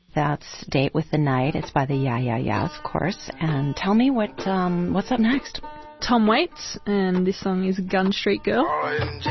That's Date with the Night. It's by the Yeah Yeah Yeahs, of course. And tell me what's up next. Tom Waits, and this song is Gun Street Girl.